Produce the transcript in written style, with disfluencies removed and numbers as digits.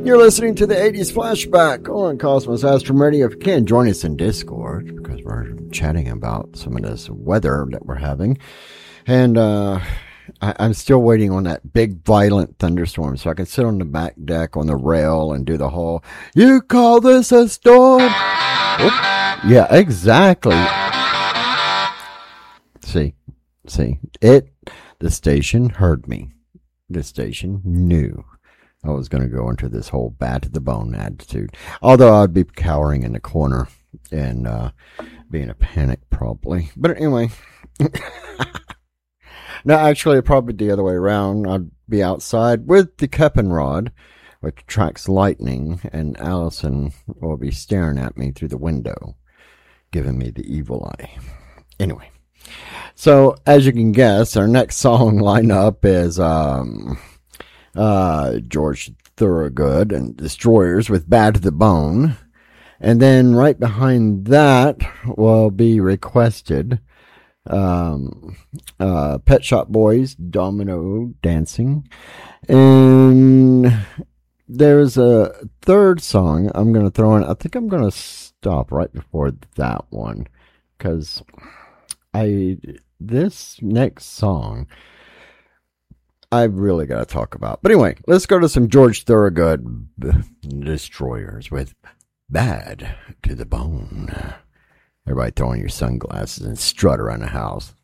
You're listening to the 80s Flashback on Cosmos Astrum Radio. If you can, join us in Discord because we're chatting about some of this weather that we're having. And I'm still waiting on that big violent thunderstorm so I can sit on the back deck on the rail and do the whole, you call this a storm? Oop. Yeah, exactly. See, the station heard me. The station knew I was going to go into this whole bad to the bone attitude. Although I'd be cowering in the corner and be in a panic probably. But anyway. No, actually, probably the other way around. I'd be outside with the cup and rod, which attracts lightning, and Allison will be staring at me through the window, giving me the evil eye. Anyway. So, as you can guess, our next song lineup is George Thorogood and Destroyers with Bad to the Bone. And then right behind that will be requested Pet Shop Boys, Domino Dancing. And there's a third song I'm going to throw in. I think I'm going to stop right before that one because this next song I've really got to talk about. But anyway, let's go to some George Thorogood Destroyers with Bad to the Bone. Everybody throw on your sunglasses and strut around the house.